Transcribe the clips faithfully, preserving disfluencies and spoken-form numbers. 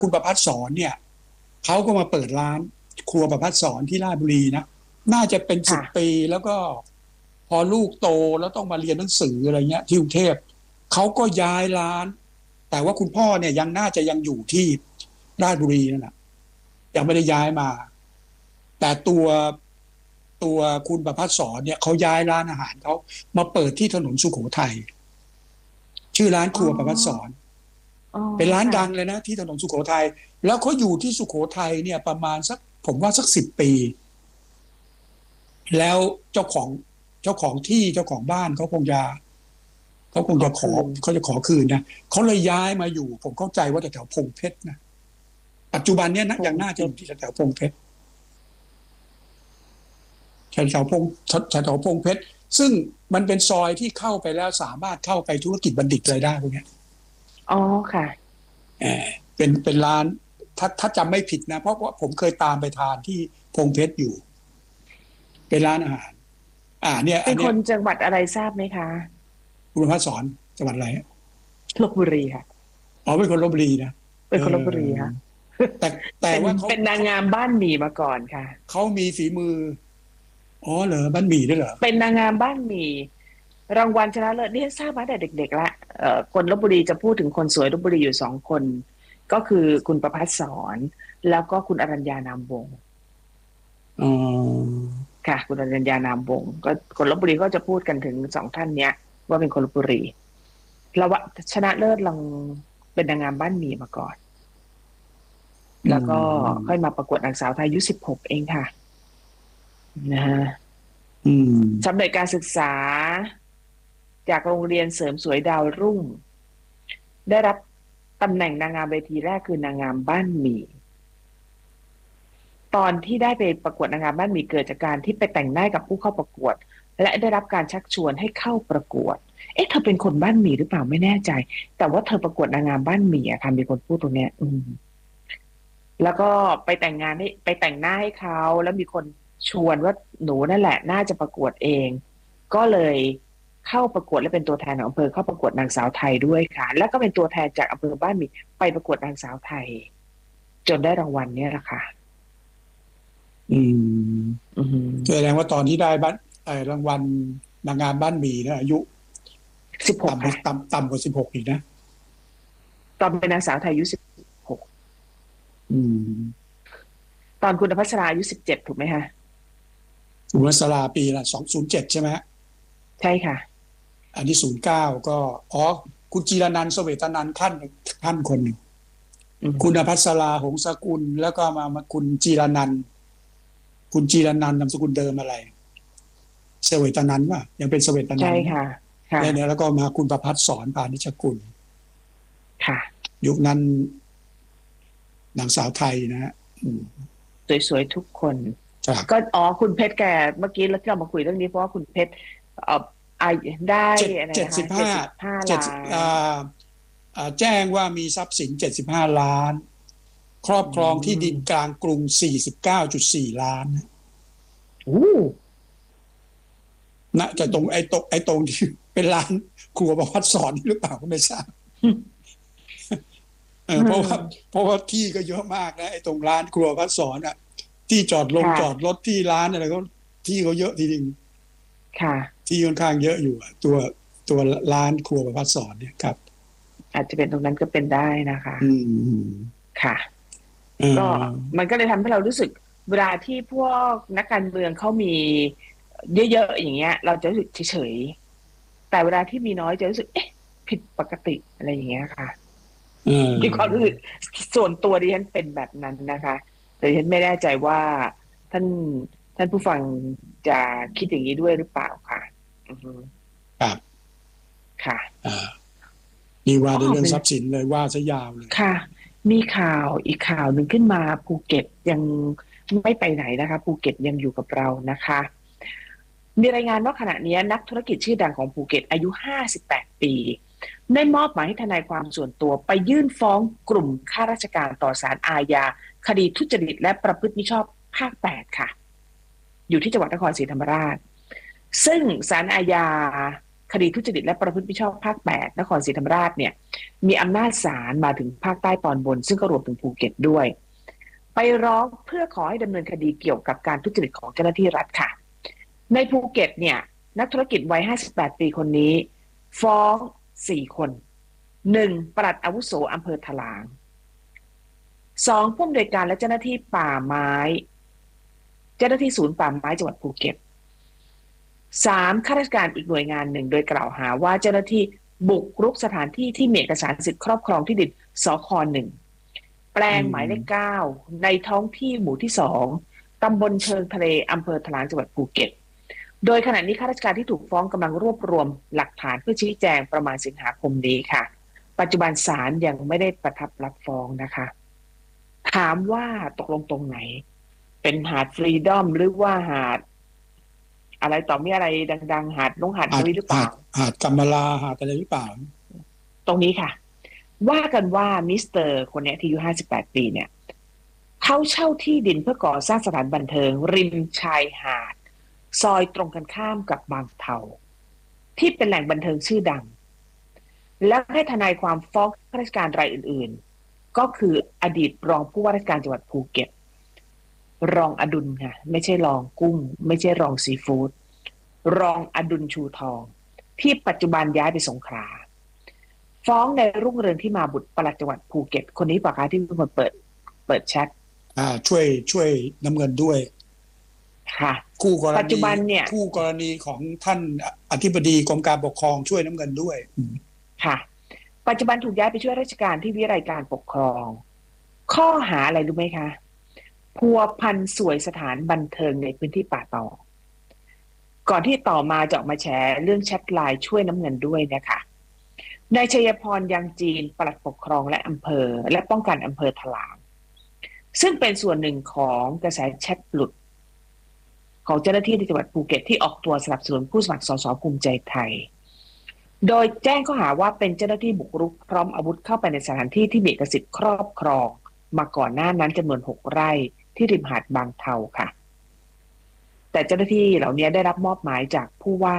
คุณประภัสสรเนี่ยเขาก็มาเปิดร้านครัวประภัสสรที่ราชบุรีนะน่าจะเป็นสิบปีแล้วก็พอลูกโตแล้วต้องมาเรียนหนังสืออะไรเงี้ยที่กรุงเทพเขาก็ย้ายร้านแต่ว่าคุณพ่อเนี่ยยังน่าจะยังอยู่ที่ราชบุรีนั่นแหละยังไม่ได้ย้ายมาแต่ตัวตัวคุณประภัสสรเนี่ยเขาย้ายร้านอาหารเขามาเปิดที่ถนนสุโขทัยชื่อร้านครัวประภัสสรเป็นร้านดังเลยนะที่ถนนสุโขทัยแล้วเขาอยู่ที่สุโขทัยเนี่ยประมาณสักผมว่าสักสิบปีแล้วเจ้าของเจ้าของที่เจ้าของบ้านเขาคงจะเขาคงจะขอเขาจะขอคืนนะเขาเลยย้ายมาอยู่ผมเข้าใจว่าแถวพงเพชรนะปัจจุบันเนี่ยนะยังน่าจะอยู่ที่แถวพงเพชรแถวพงแถวพงเพชรซึ่งมันเป็นซอยที่เข้าไปแล้วสามารถเข้าไปธุรกิจบัณฑิตเลยได้พวกนี้อ๋อค่ะเออเป็นเป็นร้านถ้าถ้าจำไม่ผิดนะเพราะว่าผมเคยตามไปทานที่พงเพชรอยู่เป็นร้านอาหารอ่าเนี่ยเป็นคนจังหวัดอะไรทราบไหมคะคุณภัสสรจังหวัดอะไรลพบุรีค่ะอ๋อเป็นคนลพบุรีนะเป็นคนลพบุรีค่ะแต่แต่ว่าเขาเป็นนางงามบ้านหมี่มาก่อนค่ะเขามีฝีมืออ๋อเหรอบ้านหมี่ด้วยเหรอเป็นนางงามบ้านหมี่รางวัลชนะเลิศนี่ทราบมาแต่เด็กๆละเอ่อคนลพบุรีจะพูดถึงคนสวยลพบุรีอยู่สองคนก็คือคุณประภัสสรแล้วก็คุณอรัญญานามวงศ์อ๋อค่ะคุณอรัญญานามวงศ์ก็คนลพบุรีก็จะพูดกันถึงสองท่านเนี้ยว่าเป็นคนลพบุรีแล้วว่าชนะเลิศลองเป็นนางงามบ้านหมี่มาก่อนแล้วก็ค่อยมาประกวดนางสาวไทยอายุสิบหกเองค่ะนะฮะสำเร็จการศึกษาจากโรงเรียนเสริมสวยดาวรุ่งได้รับตำแหน่งนางงามเวทีแรกคือนางงามบ้านหมี่ตอนที่ได้ไปประกวดนางงามบ้านหมี่เกิดจากการที่ไปแต่งหน้ากับผู้เข้าประกวดและได้รับการชักชวนให้เข้าประกวดเอ๊ะเธอเป็นคนบ้านหมี่หรือเปล่าไม่แน่ใจแต่ว่าเธอประกวดนางงามบ้านหมี่อะค่ะมีคนพูดตรงเนี้ยอืมแล้วก็ไปแต่งงานให้ไปแต่งหน้าให้เขาแล้วมีคนชวนว่าหนูนั่นแหละน่าจะประกวดเองก็เลยเข้าประกวดและเป็นตัวแทนของอำเภอเข้าประกวดนางสาวไทยด้วยค่ะแล้วก็เป็นตัวแทนจากอำเภอบ้านหมี่ไปประกวดนางสาวไทยจนได้รางวัลเนี่ยแหละค่ะอืมอืมแสดงว่าตอนที่ได้บ้านไอ้รางวัลนางงามบ้านหมี่เนี่ยอายุสิบหกค่ะต่ำต่ำกว่าสิบหกอีกนะตอนเป็นนางสาวไทยอายุสิบหกอืมตอนคุณพัชราอายุสิบเจ็ดถูกไหมคะคุณพัชราปีละสองศูนย์เจ็ดใช่ไหมใช่ค่ะอันนี้ศูนย์เก้าก็อ๋อคุณจีรนันท์เสวตนันท์ท่านท่านคนหนึ่งคุณพัชราหงสกุลแล้วก็มามาคุณจีรนันท์คุณจีรนันท์นามสกุลเดิมอะไรเสวตนันท์ป่ะยังเป็นเสวตนันท์ใช่ค่ะแล้วแล้วก็มาคุณประภัสสรพานิชกุลค่ะยุคนั้นนางสาวไทยนะฮะสวยๆทุกคนก็อ๋อคุณเพชรแกเมื่อกี้เราที่เรามาคุยเรื่องนี้เพราะว่าคุณเพชรเอ่อได้เจ็ดสิบห้าเจ็ดแจ้งว่ามีทรัพย์สินเจ็ดสิบห้าล้านครอบครองที่ดินกลางกรุงสี่สิบเก้าจุดสี่ล้านโอ้น่าจะตรงไอ้ตรงไอ้ตรงที่เป็นร้านครัวประภัสสรหรือเปล่าก็ไม่ทราบเพราะว่าเพราะว่าที่ก็เยอะมากนะไอ้ตรงร้านครัวประภัสสรอ่ะที่จอดลงจอดรถที่ร้านอะไรก็ที่เขาเยอะทีนึงค่ะที่ค่อนข้างเยอะอยู่ตัวตัวร้านครัวประภัสสรเนี่ยครับอาจจะเป็นตรงนั้นก็เป็นได้นะคะอืมค่ะก็มันก็เลยทำให้เรารู้สึกเวลาที่พวกนักการเมืองเขามีเยอะๆอย่างเงี้ยเราจะรู้สึกเฉยๆแต่เวลาที่มีน้อยจะรู้สึกเอ๊ะผิดปกติอะไรอย่างเงี้ยค่ะมีความรู้สึกส่วนตัวดิฉันเป็นแบบนั้นนะคะแต่ดิฉันไม่แน่ใจว่าท่านท่านผู้ฟังจะคิดอย่างนี้ด้วยหรือเปล่าค่ะครับค่ะมีว่าในเรื่องทรัพย์สินเลยว่าซะยาวเลยค่ะมีข่าวอีกข่าวหนึ่งขึ้นมาภูเก็ตยังไม่ไปไหนนะคะภูเก็ตยังอยู่กับเรานะคะมีรายงานว่าขณะนี้นักธุรกิจชื่อดังของภูเก็ตอายุห้าสิบแปดปีได้มอบหมายให้ทนายความส่วนตัวไปยื่นฟ้องกลุ่มข้าราชการต่อศาลอาญาคดีทุจริตและประพฤติมิชอบภาคแปดค่ะอยู่ที่จังหวัดนครศรีธรรมราชซึ่งศาลอาญาคดีทุจริตและประพฤติมิชอบภาคแปดนครศรีธรรมราชเนี่ยมีอำนาจศาลมาถึงภาคใต้ตอนบนซึ่งก็รวมถึงภูเก็ตด้วยไปร้องเพื่อขอให้ดำเนินคดีเกี่ยวกับการทุจริตของเจ้าหน้าที่รัฐค่ะในภูเก็ตเนี่ยนักธุรกิจวัยห้าสิบแปดปีคนนี้ฟ้องสี่คนหนึ่งปลัดอาวุโสอำเภอถลางสองผู้อำนวยการและเจ้าหน้าที่ป่าไม้เจ้าหน้าที่ศูนย์ป่าไม้จังหวัดภูเก็ตสามข้าราชการอีกหน่วยงานหนึ่งโดยกล่าวหาว่าเจ้าหน้าที่บุกรุกสถานที่ที่มีเอกสารสิทธิครอบครองที่ดินสคหนึ่งแปลงหมายเลขเก้าในท้องที่หมู่ที่สองตำบลเชิงทะเลอำเภอถลางจังหวัดภูเก็ตโดยขณะนี้ข้าราชการที่ถูกฟ้องกำลังรวบรวมหลักฐานเพื่อชี้แจงประมาณสิงหาคมนี้ค่ะปัจจุบันศาลยังไม่ได้ประทับรับฟ้องนะคะถามว่าตกลงตรงไหนเป็นหาดฟรีดอมหรือว่าหาดอะไรต่อมีอะไรดังๆหาดลงหาดนี้หรือเปล่าหาดกัมมาลาหาดอะไรหรือเปล่าตรงนี้ค่ะว่ากันว่ามิสเตอร์คนนี้ที่อายุห้าสิบแปดปีเนี่ยเขาเช่าที่ดินเพื่อก่อสร้างสถานบันเทิงริมชายหาดซอยตรงกันข้ามกับบางเทาที่เป็นแหล่งบันเทิงชื่อดังแล้วให้ทนายความฟ้องข้าราชการรายอื่นๆก็คืออดีตรองผู้ว่าราชการจังหวัดภูเก็ตรองอดุลค่ะไม่ใช่รองกุ้งไม่ใช่รองซีฟู้ดรองอดุลชูทองที่ปัจจุบันย้ายไปสงขลาฟ้องในรุ่งเรืองที่มาบุตรปลัดจังหวัดภูเก็ตคนนี้ปากกาที่เป็นคนเปิดเปิดแชทอ่าช่วยช่วยน้ำเงินด้วยค่ะคู่กรณีปัจจุบันเนี่ยคู่กรณีของท่านอธิบดีกรมการปกครองช่วยน้ำเงินด้วยค่ะปัจจุบันถูกย้ายไปช่วยราชการที่วิทยาลัยการปกครองข้อหาอะไรรู้ไหมคะพัวพันสวยสถานบันเทิงในพื้นที่ป่าตองก่อนที่ต่อมาจะออกมาแฉเรื่องแชทไลน์ช่วยน้ำเงินด้วยนะคะนายชัยพรยังจีนปลัดปกครองและอำเภอและป้องกันอำเภอถลางซึ่งเป็นส่วนหนึ่งของกระแสแชทหลุดของเจ้าหน้าที่ในจังหวัดภูเก็ตที่ออกตัวสนับสนุนผู้สมัครสสภูมิใจไทยโดยแจ้งข้อหาว่าเป็นเจ้าหน้าที่บุกรุกพร้อมอาวุธเข้าไปในสถานที่ที่มีเอกสิทธิ์ครอบครองมาก่อนหน้านั้นจำนวนหกไร่ที่ริมหาดบางเทาค่ะแต่เจ้าหน้าที่เหล่านี้ได้รับมอบหมายจากผู้ว่า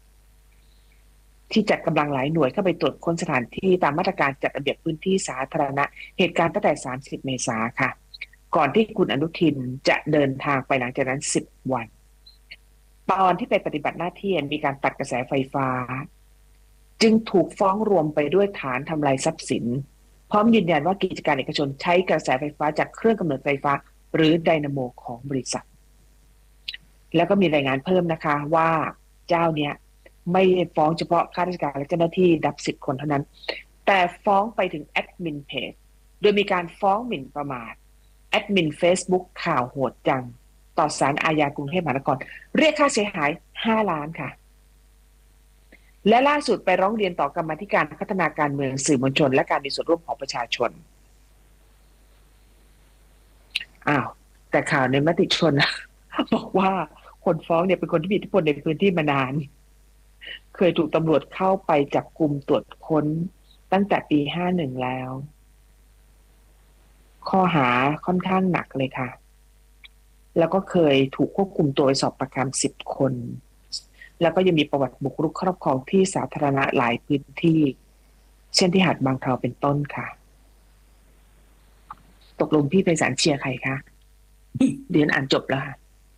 ที่จัดกำลังหลายหน่วยเข้าไปตรวจค้นสถานที่ตามมาตรการจัดระเบียบพื้นที่สาธารณะเหตุการณ์ตั้งแต่สามสิบเมษายนค่ะก่อนที่คุณอนุทินจะเดินทางไปหลังจากนั้นสิบวันตอนที่ไปปฏิบัติหน้าที่มีการตัดกระแสไฟฟ้าจึงถูกฟ้องรวมไปด้วยฐานทำลายทรัพย์สินพร้อมยืนยันว่ากิจการเอกชนใช้กระแสไฟฟ้าจากเครื่องกำเนิดไฟฟ้าหรือไดนาโมของบริษัทแล้วก็มีรายงานเพิ่มนะคะว่าเจ้าเนี้ยไม่ฟ้องเฉพาะข้าราชการและเจ้าหน้าที่ดับสิบคนเท่านั้นแต่ฟ้องไปถึงแอดมินเพจโดยมีการฟ้องหมิ่นประมาทแอดมิน Facebook ข่าวโหดจังต่อศาลอาญากรุงเทพมหานครเรียกค่าเสียหายห้าล้านค่ะและล่าสุดไปร้องเรียนต่อกรรมาธิการพัฒนาการเมืองสื่อมวลชนและการมีส่วนร่วมของประชาชนอ้าวแต่ข่าวในมติชนบอกว่าคนฟ้องเนี่ยเป็นคนที่มีอิทธิพลในพื้นที่มานานเคยถูกตำรวจเข้าไปจับกุมตรวจค้นตั้งแต่ปีห้าสิบเอ็ดแล้วข้อหาค่อนข้างหนักเลยค่ะแล้วก็เคยถูกควบคุมตัวไปสอบปากคำสิบคนแล้วก็ยังมีประวัติบุกรุกครอบครองที่สาธารณะหลายพื้นที่เช่นที่หาดบางเทาเป็นต้นค่ะตกลงพี่ไพศาลเชียร์ใครคะเดี๋ยวอ่านจบแล้วค่ะ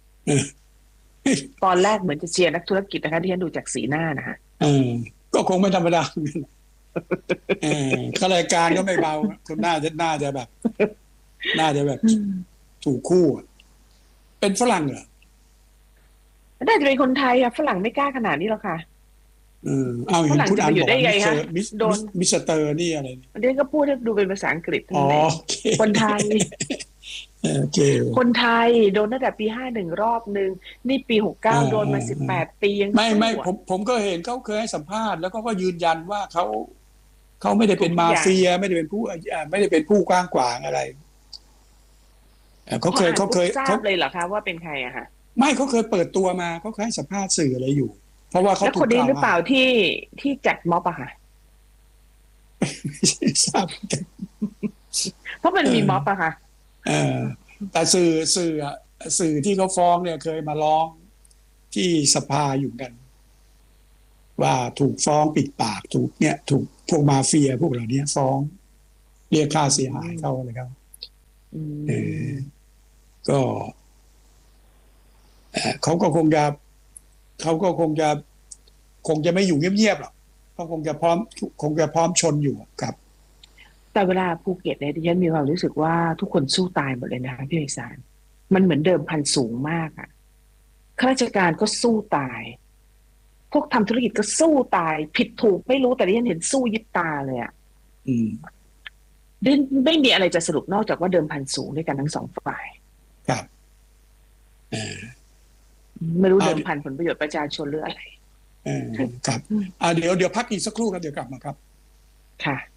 ตอนแรกเหมือนจะเชียร์นักธุรกิจนะคะที่ฉันดูจากสีหน้านะฮะเออก็คงไม่ธรรมดาเออข้ารายการก็ไม่เบาคุณน่าจะน่าจะแบบน่าจะแบบถูกคู่เป็นฝรั่งเหรอน่าจะเป็นคนไทยอะฝรั่งไม่กล้าขนาดนี้หรอกค่ะเออเอาเห็นพูดอ่านบอกโดนมิสเตอร์นี่อะไรนี่เดี๋ยวก็พูดให้ดูเป็นภาษาอังกฤษทั้งนั้นคนไทยคนไทยโดนตั้งแต่ปีห้าสิบเอ็ดรอบนึงนี่ปีหกสิบเก้าโดนมาสิบแปดปียังไม่ไม่ผมผมก็เห็นเขาเคยให้สัมภาษณ์แล้วก็ยืนยันว่าเขาเขาไม่ได้เป็นมาเฟียไม่ได้เป็นผู้ไม่ได้เป็นผู้กว้างขวางอะไรเขาเคยเขาเคยทราบเลยเหรอคะว่าเป็นใครอะค่ะไม่เขาเคยเปิดตัวมาเขาเคยให้สัมภาษณ์สื่ออะไรอยู่เพราะว่าเขาถูกกล่าวหาแล้วคนนี้หรือเปล่าที่ที่จัดม็อบอะค่ะทราบเพราะมันมีม็อบอะค่ะเออแต่สื่อสื่อสื่อที่เขาฟ้องเนี่ยเคยมาร้องที่สภาอยู่กันว่าถูกฟ้องปิดปากถูกเนี่ยถูกพวกมาเฟียพวกเหล่านี้ฟ้องเรียกค่าเสียหายเขาอะไรครับเออก็เขาก็คงจะเขาก็คงจะคงจะไม่อยู่เงียบๆหรอกเขาคงจะพร้อมคงจะพร้อมชนอยู่ครับแต่เวลาภูเก็ตเนี่ยดิฉันมีความรู้สึกว่าทุกคนสู้ตายหมดเลยนะคะพี่ไพศาลมันเหมือนเดิมพันสูงมากอะข้าราชการก็สู้ตายพวกทำธุรกิจก็สู้ตายผิดถูกไม่รู้แต่ดิฉันเห็นสู้ยิบตาเลยอะอืมดิฉันไม่มีอะไรจะสรุปนอกจากว่าเดิมพันสูงด้วยกันทั้งสองฝ่ายครับเออไม่รู้เอาเดิมพันผลประโยชน์ประชาชนหรืออะไรเออครับอ่าเดี๋ยวเดี๋ยวพักอีกสักครู่ครับเดี๋ยวกลับมาครับค่ะ